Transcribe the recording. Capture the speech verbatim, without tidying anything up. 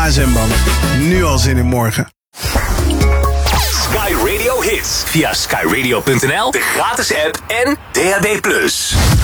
K S M-band. Nu al zin in morgen. Sky Radio Hits. Via sky radio punt n l, de gratis app en D A B plus.